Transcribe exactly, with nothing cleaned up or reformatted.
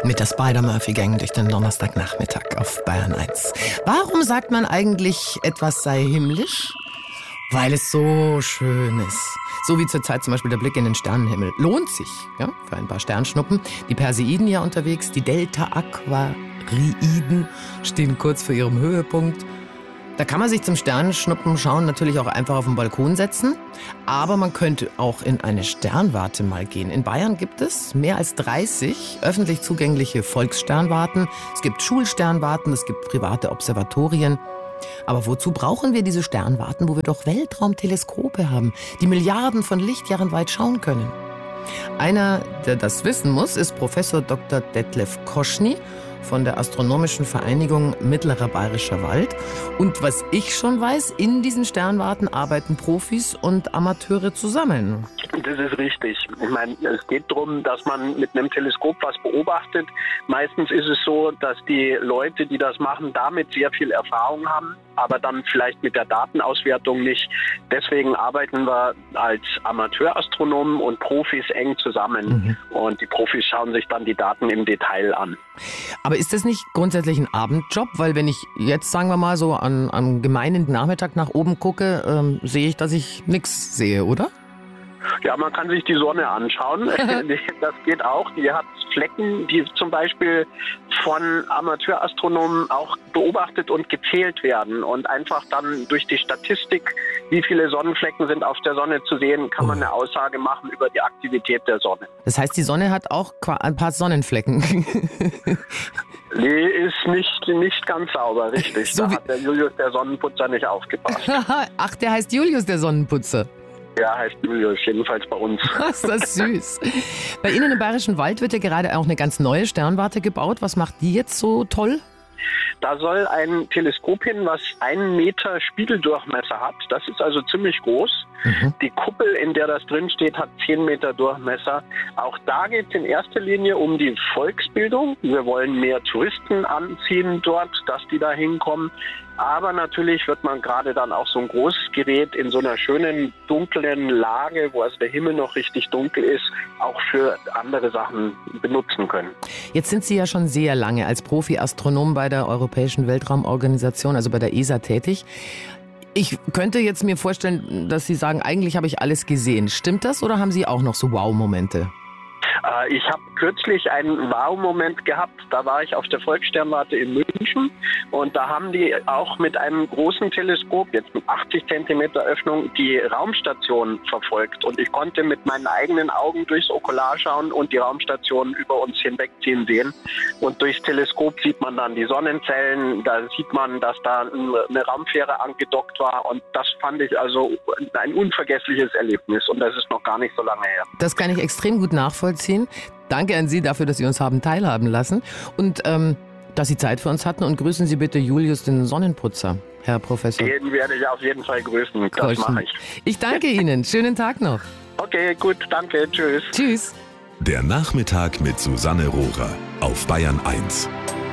Mit der Spider-Murphy-Gang durch den Donnerstagnachmittag auf Bayern eins. Warum sagt man eigentlich, etwas sei himmlisch? Weil es so schön ist. So wie zurzeit zum Beispiel der Blick in den Sternenhimmel. Lohnt sich, ja, für ein paar Sternschnuppen. Die Perseiden ja unterwegs, die Delta-Aquariden stehen kurz vor ihrem Höhepunkt. Da kann man sich zum Sternenschnuppen schauen natürlich auch einfach auf den Balkon setzen. Aber man könnte auch in eine Sternwarte mal gehen. In Bayern gibt es mehr als dreißig öffentlich zugängliche Volkssternwarten. Es gibt Schulsternwarten, es gibt private Observatorien. Aber wozu brauchen wir diese Sternwarten, wo wir doch Weltraumteleskope haben, die Milliarden von Lichtjahren weit schauen können? Einer, der das wissen muss, ist Professor Doktor Detlef Koschny von der Astronomischen Vereinigung Mittlerer Bayerischer Wald. Und was ich schon weiß, in diesen Sternwarten arbeiten Profis und Amateure zusammen. Das ist richtig. Ich meine, es geht darum, dass man mit einem Teleskop was beobachtet. Meistens ist es so, dass die Leute, die das machen, damit sehr viel Erfahrung haben, aber dann vielleicht mit der Datenauswertung nicht. Deswegen arbeiten wir als Amateurastronomen und Profis eng zusammen. Mhm. Und die Profis schauen sich dann die Daten im Detail an. Aber ist das nicht grundsätzlich ein Abendjob? Weil wenn ich jetzt, sagen wir mal, so an, am gemeinen Nachmittag nach oben gucke, ähm, sehe ich, dass ich nichts sehe, oder? Ja, man kann sich die Sonne anschauen. Das geht auch. Die hat Flecken, die zum Beispiel von Amateurastronomen auch beobachtet und gezählt werden. Und einfach dann durch die Statistik, wie viele Sonnenflecken sind auf der Sonne zu sehen, kann man eine Aussage machen über die Aktivität der Sonne. Das heißt, die Sonne hat auch ein paar Sonnenflecken. Die ist nicht, nicht ganz sauber, richtig. So da hat der Julius, der Sonnenputzer, nicht aufgepasst. Ach, der heißt Julius, der Sonnenputzer. Ja, heißt Julius, jedenfalls bei uns. Ist das süß. Bei Ihnen im Bayerischen Wald wird ja gerade auch eine ganz neue Sternwarte gebaut. Was macht die jetzt so toll? Da soll ein Teleskop hin, was einen Meter Spiegeldurchmesser hat. Das ist also ziemlich groß. Mhm. Die Kuppel, in der das drin steht, hat zehn Meter Durchmesser. Auch da geht es in erster Linie um die Volksbildung. Wir wollen mehr Touristen anziehen dort, dass die da hinkommen. Aber natürlich wird man gerade dann auch so ein großes Gerät in so einer schönen, dunklen Lage, wo also der Himmel noch richtig dunkel ist, auch für andere Sachen benutzen können. Jetzt sind Sie ja schon sehr lange als Profi-Astronom bei der Europäischen Weltraumorganisation, also bei der E S A, tätig. Ich könnte jetzt mir vorstellen, dass Sie sagen, eigentlich habe ich alles gesehen. Stimmt das oder haben Sie auch noch so Wow-Momente? Ich habe kürzlich einen Wow-Moment gehabt. Da war ich auf der Volkssternwarte in München und da haben die auch mit einem großen Teleskop, jetzt mit achtzig Zentimeter Öffnung, die Raumstation verfolgt. Und ich konnte mit meinen eigenen Augen durchs Okular schauen und die Raumstation über uns hinwegziehen sehen. Und durchs Teleskop sieht man dann die Sonnenzellen, da sieht man, dass da eine Raumfähre angedockt war. Und das fand ich also ein unvergessliches Erlebnis. Und das ist noch gar nicht so lange her. Das kann ich extrem gut nachvollziehen. Danke an Sie dafür, dass Sie uns haben teilhaben lassen und ähm, dass Sie Zeit für uns hatten. Und grüßen Sie bitte Julius, den Sonnenputzer, Herr Professor. Den werde ich auf jeden Fall grüßen. Das mache ich. Ich danke Ihnen. Schönen Tag noch. Okay, gut. Danke. Tschüss. Tschüss. Der Nachmittag mit Susanne Rohrer auf Bayern eins.